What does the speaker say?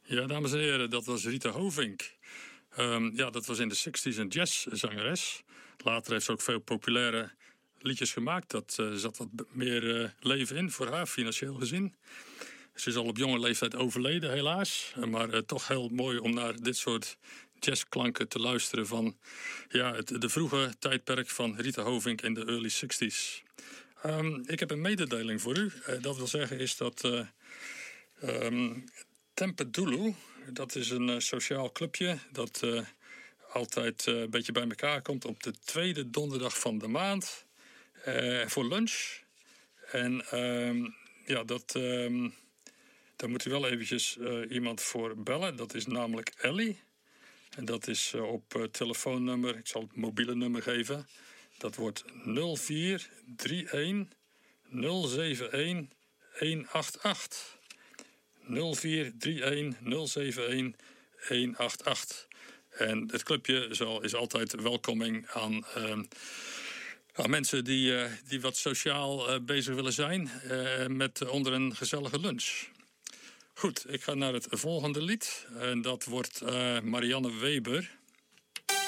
Ja, dames en heren, dat was Rita Hovink. Dat was in de 60s een jazzzangeres. Later heeft ze ook veel populaire liedjes gemaakt. Dat zat wat meer leven in voor haar, financieel gezien. Ze is al op jonge leeftijd overleden, helaas. Maar toch heel mooi om naar dit soort jazzklanken te luisteren van de vroege tijdperk van Rita Hovink in de early 60s. Ik heb een mededeling voor u. Dat wil zeggen is dat Tempedulu, dat is een sociaal clubje dat altijd een beetje bij elkaar komt op de tweede donderdag van de maand voor lunch. En daar moet u wel eventjes iemand voor bellen. Dat is namelijk Ellie. En dat is op telefoonnummer, ik zal het mobiele nummer geven. Dat wordt 0431 071 188. 0431 071 188. En het clubje is altijd welkoming aan mensen die wat sociaal bezig willen zijn onder een gezellige lunch. Goed, ik ga naar het volgende lied. En dat wordt Marianne Weber.